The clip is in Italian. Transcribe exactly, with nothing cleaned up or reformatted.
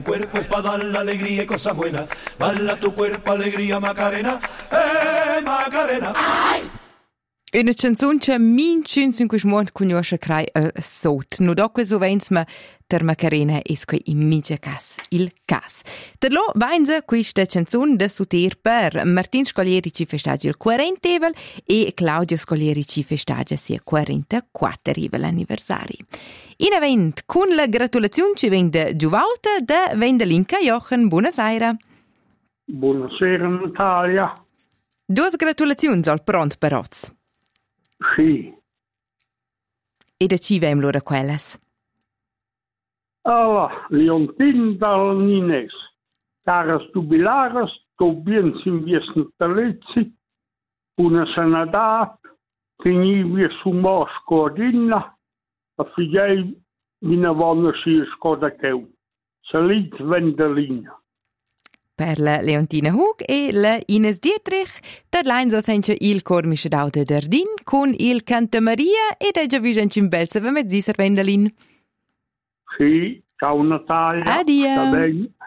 Cuerpo es para dar la alegría y cosa buena. Balla tu cuerpo, alegría, Macarena. Eh, Macarena. Ay! Una canzone che min cun sun quis mont conosce crai a sot. No dopo so vens ma ter Macarena es quei in mitja cas, il cas. Der lo vainza questa canzone da suter per Martin Scoglieri ci festeggia il quarantevel e Claudio Scoglieri ci festeggia sia quarantaquattrevel anniversari. In event con la gratulazione ci vende Giuvauta da Vendelinca Jochen. Buonasera. Buonasera Natalia. Due gratulazioni al pront per oz. Sì. E da ci vem loro quelles? Allora, Leontin dal Nines. Caras jubilares, to bien sin vies natalezzi, una sanadat, teni vies umos cordina, a figliai mina vonna si scoda cheu. Salit Vendelina. Per la Leontina Hug e la Ines Dietrich, der lein so senche il cormische daude d'Ardin con il Canta Maria e da già vision cimbelsa ve met diser Vendelin. Sì, ciao Natalia. Addio. Sta bene.